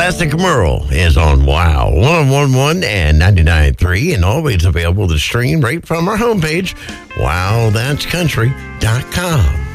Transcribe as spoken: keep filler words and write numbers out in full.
Classic Merle is on Wow one one one and ninety-nine point three, and always available to stream right from our homepage, wow that's country dot com.